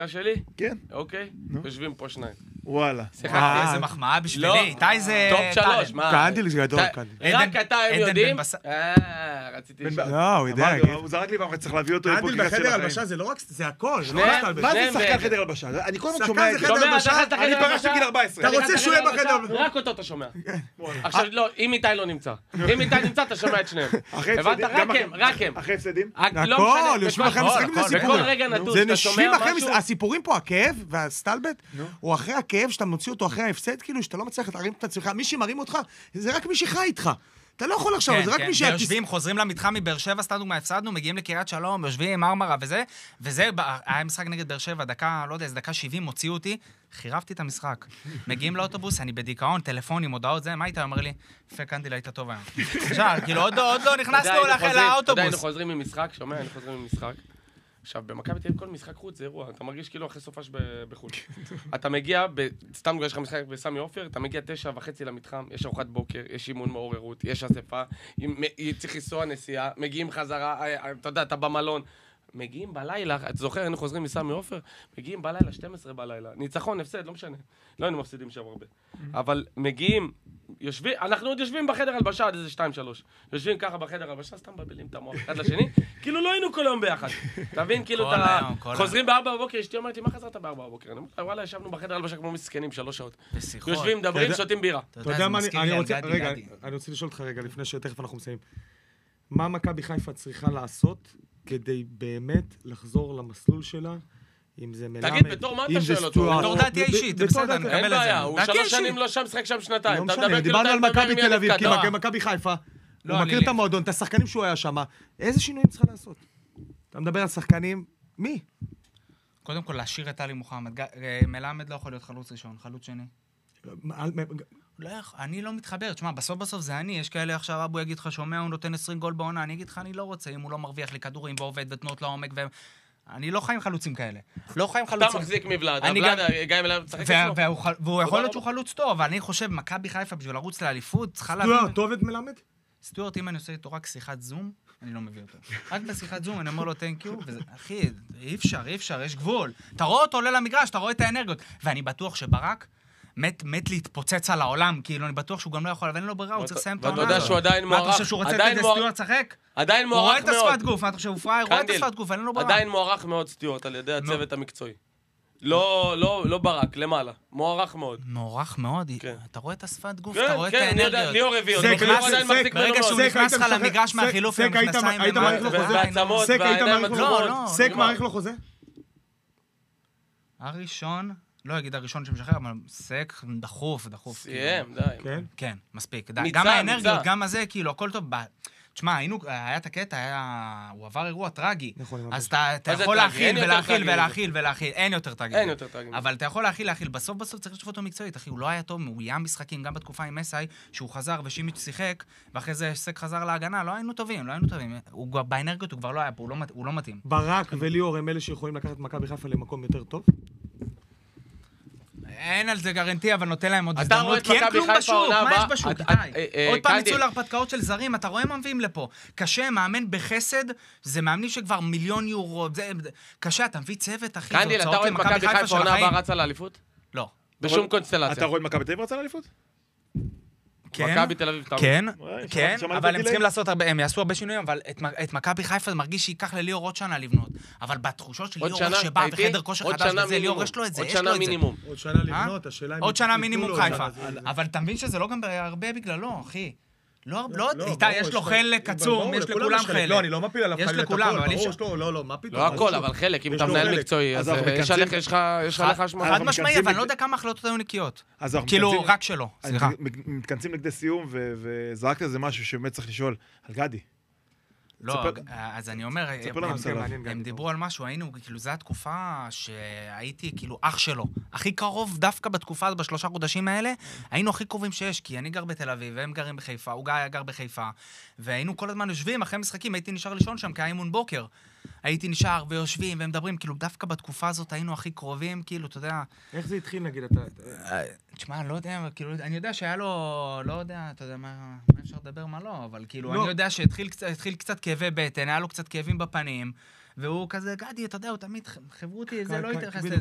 שלי? כן. אוקיי, יושבים פה שניים. וואלה. איזה מחמאה בשבילי, איתי זה... טופ 3, מה? קנדיל זה גדול, קנדיל. רק אתה הם יודעים? רציתי לשאול. לא, הוא יודע, הוא זרק לי ואמר, צריך להביא אותו קנדיל בחדר הלבשה זה לא רק, זה הכל, זה לא שניהם, רק מה זה שניהם שחקן חדר הלבשה? אני כל הזמן שומע שחקן את זה זה. חדר הלבשה, אני פרשתי גיל 14. אתה רוצה שהוא יהיה בחדר הלבשה? רק אותו אתה שומע. עכשיו, לא, אם איתי לא נמצא. אם איתי נמצא, אתה שומע את שניהם. הבנת? רק הם. אחרי הפסדים? הכל, יושבים אחרי המשחקים זה סיפור. בכל רגע נתון, זה שאתה שומע נשבים אחרי משהו... הסיפורים פה, הכאב והסטלבט, הוא אחרי הכאב שאתה מוציא אותו אחרי ההפסד, כאילו שאתה לא מצליח להרים את עצמך, מי שמרים אותך, זה רק מי שחי איתך. אתה לא יכול עכשיו, זה רק מי יושבים, חוזרים למתחם מבאר שבע, סתם דוגמה, הפסדנו, מגיעים לקריית שלום, יושבים עם מרמרה וזה, היה משחק נגד באר שבע, דקה, לא יודע, איזה דקה 70, הוציאו אותי, חירבתי את המשחק. מגיעים לאוטובוס, אני בדיכאון, טלפונים, הודעות, זה, מה איתה? אומר לי, יפה, קנדיל, היית טוב היום. עכשיו, כאילו, עוד לא נכנסנו לאוטובוס. היינו חוזרים ממשחק, שומע, היינו חוזרים ממשחק. עכשיו, במכבי תל אביב כל משחק חוץ זה אירוע, אתה מרגיש כאילו אחרי סופש בחו"ל. אתה מגיע, סתם יש לך משחק בסמי עופר, אתה מגיע 9:30 למתחם, יש ארוחת בוקר, יש אימון מעוררות, יש אספה, צריך לנסוע נסיעה, מגיעים חזרה, אתה יודע, אתה במלון. מגיעים בלילה, אתה זוכר, היינו חוזרים מסמי עופר, מגיעים בלילה, 12 בלילה, ניצחון, הפסד, לא משנה. לא היינו מפסידים שם הרבה. אבל מגיעים, אנחנו עוד יושבים בחדר הלבשה עד איזה 2-3. יושבים ככה בחדר הלבשה, סתם מבלים את המוח אחד לשני, כאילו לא היינו כל היום ביחד. תבין, כאילו חוזרים ב4 בבוקר, אשתי אומרת לי, מה חזרת ב4 בבוקר? אני אומר, וואלה, ישבנו בחדר הלבשה כמו מסכנים 3 שעות. יושבים, מדברים, שותים בירה. אתה יודע מה, אני רוצה לשאול אותך רגע, לפני שתכף אנחנו מסיימים. מה מכבי חיפה צריכה לעשות כדי באמת לחזור למסלול שלה, אם זה מלמד, תגיד, בתור מה אתה שואל אותו? בתור דעתי האישית, זה בסדר, אני מקבל את זה. אין בעיה, הוא 3 שנים לא שם, שחק שם שנתיים. לא משנה, דיברנו על מכבי תל אביב, כי מכבי חיפה, הוא מכיר את המועדון, את השחקנים שהוא היה שם, איזה שינויים צריכה לעשות? אתה מדבר על שחקנים, מי? קודם כל, להשאיר את עלי מוחמד. מלמד לא יכול להיות חלוץ ראשון, חלוץ שני. אני לא מתחבר, תשמע, בסוף זה אני, יש כאלה עכשיו, אבו יגיד לך, שומע, הוא נותן 20 גול בעונה, אני אגיד לך, אני לא רוצה, אם הוא לא מרוויח לי כדורים ועובד ותנות לעומק, אני לא חי עם חלוצים כאלה. לא חי עם חלוצים. אתה מחזיק מבלעד, הבלעד, גם אם אליו צחק אצלו. והוא יכול להיות שהוא חלוץ טוב, אבל אני חושב, מכבי חיפה בשביל לרוץ לאליפות, צריכה להבין... סטוארט, טוב את מלמד? סטוארט, אם אני עושה איתו רק שיחת זום, אני לא מביא אותו. רק בשיחת זום, אני אומר לו thank you, אחי, אי אפשר, יש גבול. אתה רואה אותו עולה למגרש, אתה רואה את האנרגיות. ואני בטוח שברק מת להתפוצץ על העולם, כאילו אני בטוח שהוא גם לא יכול, אבל אין לו ברירה, הוא צריך לסיים את העונה הזאת. ואתה יודע שהוא עדיין מוערך. מה אתה חושב שהוא רוצה לתת לסטוארט לשחק? עדיין הוא מוערך רואה את השפת גוף, מה אתה חושב, הוא פראייר, רואה את השפת גוף, אין לו ברירה. עדיין מוערך מאוד סטוארט על ידי הצוות המקצועי. לא ברק, למעלה. מוערך מאוד. מוערך מאוד? אתה רואה את השפת גוף, כן, אתה רואה את כן, האנרגיות. ליאור הביא אותו. ברגע שהוא נכנס לך למגרש מהחילוף, סק, היית מעריך לו חוזה? סק מעריך לו חוזה? הראשון, לא אגיד הראשון שמשחרר, אבל סק דחוף. סיים, די. כן, מספיק. גם האנרגיות, גם הזה, כאילו, הכל טוב. תשמע, היה את הקטע, הוא עבר אירוע טרגי. אז אתה יכול להכיל, אין יותר טרגי. אבל אתה יכול להכיל. בסוף צריך לשפוט אותו מקצועית, אחי. הוא לא היה טוב, הוא ים משחקים, גם בתקופה עם מסאי, שהוא חזר ושימיץ' שיחק, ואחרי זה סק חזר להגנה, לא היינו טובים. באנרגיות הוא כבר לא היה פה, הוא לא מתאים. ברק וליאור הם אלה שיכולים לקחת מכבי חיפה למקום יותר טוב? אין על זה גרנטי, אבל נותן להם עוד הזדמנות, כי אין כלום בשוק, מה יש בשוק? עוד פעם ניצול להרפתקאות של זרים, אתה רואה מה מביאים לפה. קשה, מאמן בחסד, זה מאמנים שכבר 1,000,000 יורו, קשה, אתה מביא צוות, אחי, קנדיל, אתה רואה את מכבי חיפה עונה הבאה רצה לאליפות? לא. בשום קונסטלציה. אתה רואה את מכבי תל אביב רצה לאליפות? מכבי תל אביב תמיד. כן, אבל הם צריכים לעשות הרבה, הם יעשו הרבה שינויים, אבל את מכבי חיפה מרגיש שייקח לליאור עוד שנה לבנות. אבל בתחושות של ליאור שבא בחדר כושר חדש וזה, ליאור יש לו את זה, עוד שנה מינימום. עוד שנה לבנות, השאלה אם... עוד שנה מינימום חיפה. אבל אתה מבין שזה לא גם הרבה בגללו, אחי. לא, איתי, יש לו חלק עצום, יש לכולם חלק. לא, אני לא מפיל עליו חלק. יש לכולם, אבל יש... לא, מה פתאום? לא הכל, אבל חלק, אם אתה מנהל מקצועי, אז יש לך אשמה. חד משמעי, אבל אני לא יודע כמה החלטות היו נקיות. כאילו, רק שלו, סליחה. מתכנסים לכדי סיום, וזרקת איזה משהו שבאמת צריך לשאול על גדי. לא, אז אני אומר, הם דיברו על משהו, היינו, כאילו, זו התקופה שהייתי, כאילו, אח שלו. הכי קרוב, דווקא בתקופה הזאת, ב3 חודשים האלה, היינו הכי קרובים שיש, כי אני גר בתל אביב, והם גרים בחיפה, הוא גר בחיפה, והיינו כל הזמן יושבים, אחרי משחקים, הייתי נשאר לישון שם, כי היה אימון בוקר. הייתי נשאר ויושבים ומדברים, כאילו, דווקא בתקופה הזאת היינו הכי קרובים, כאילו, אתה יודע... איך זה התחיל, נגיד, אתה... תשמע, לא יודע, כאילו, אני יודע שהיה לו, לא יודע, אתה יודע, מה אפשר לדבר, מה לא, אבל כאילו, אני יודע שהתחיל קצת כאבי בטן, היה לו קצת כאבים בפנים, והוא כזה, גדי, אתה יודע, הוא תמיד חברותי, זה לא התייחס לזה.